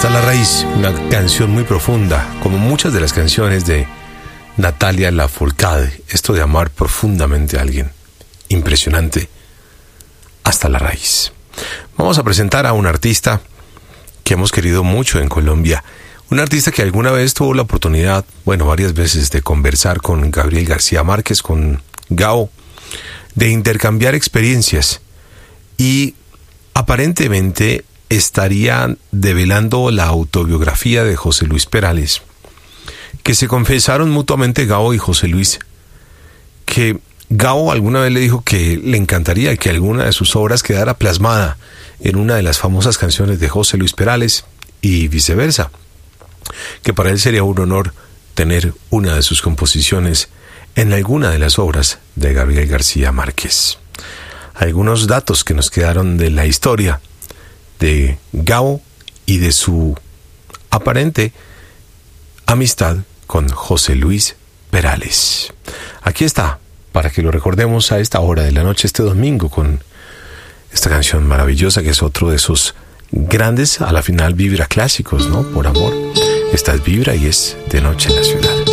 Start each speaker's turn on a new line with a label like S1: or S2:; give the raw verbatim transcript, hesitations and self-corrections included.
S1: Hasta la raíz, una canción muy profunda, como muchas de las canciones de Natalia Lafourcade. Esto de amar profundamente a alguien, impresionante. Hasta la raíz. Vamos a presentar a un artista que hemos querido mucho en Colombia. Un artista que alguna vez tuvo la oportunidad, bueno, varias veces, de conversar con Gabriel García Márquez, con Gao, de intercambiar experiencias. Y aparentemente estaría develando la autobiografía de José Luis Perales, que se confesaron mutuamente Gao y José Luis, que Gao alguna vez le dijo que le encantaría que alguna de sus obras quedara plasmada en una de las famosas canciones de José Luis Perales y viceversa, que para él sería un honor tener una de sus composiciones en alguna de las obras de Gabriel García Márquez. Algunos datos que nos quedaron de la historia de Gao y de su aparente amistad con José Luis Perales. Aquí está, para que lo recordemos a esta hora de la noche, este domingo, con esta canción maravillosa que es otro de esos grandes, a la final, vibra clásicos, ¿no? Por amor. Esta es Vibra y es De Noche en la Ciudad.